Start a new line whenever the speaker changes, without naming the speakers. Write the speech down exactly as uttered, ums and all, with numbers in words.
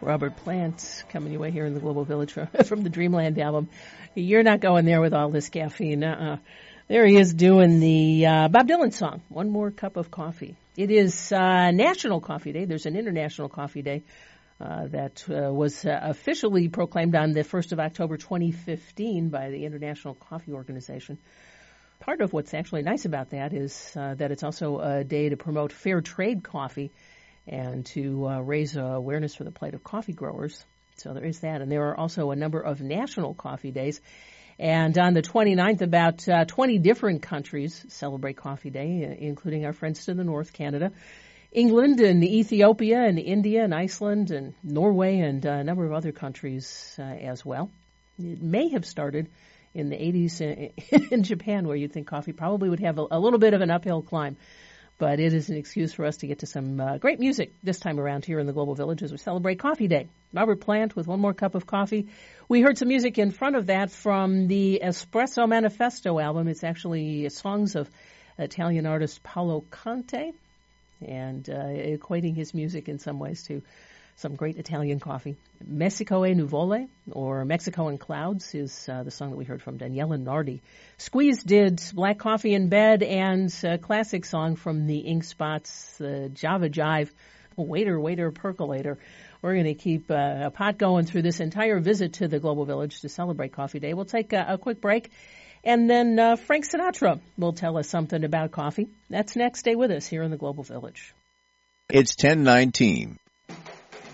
Robert Plant coming your way here in the Global Village from the Dreamland album. You're not going there with all this caffeine. Uh-uh. There he is doing the uh, Bob Dylan song, One More Cup of Coffee. It is uh, National Coffee Day. There's an International Coffee Day uh, that uh, was uh, officially proclaimed on the first of October twenty fifteen by the International Coffee Organization. Part of what's actually nice about that is uh, that it's also a day to promote fair trade coffee and to uh, raise uh, awareness for the plight of coffee growers. So there is that. And there are also a number of national coffee days. And on the twenty-ninth, about uh, twenty different countries celebrate Coffee Day, uh, including our friends to the north, Canada, England, and Ethiopia, and India, and Iceland, and Norway, and uh, a number of other countries uh, as well. It may have started in the eighties in, in Japan, where you'd think coffee probably would have a, a little bit of an uphill climb. But it is an excuse for us to get to some uh, great music this time around here in the Global Village as we celebrate Coffee Day. Robert Plant with One More Cup of Coffee. We heard some music in front of that from the Espresso Manifesto album. It's actually songs of Italian artist Paolo Conte, and uh, equating his music in some ways to some great Italian coffee. Mexico e Nuvole, or Mexico in Clouds, is uh, the song that we heard from Daniela Nardi. Squeeze did Black Coffee in Bed, and a classic song from the Ink Spots, the Java Jive, Waiter, Waiter, Percolator. We're going to keep uh, a pot going through this entire visit to the Global Village to celebrate Coffee Day. We'll take a, a quick break, and then uh, Frank Sinatra will tell us something about coffee. That's next. Stay with us here in the Global Village.
It's ten nineteen.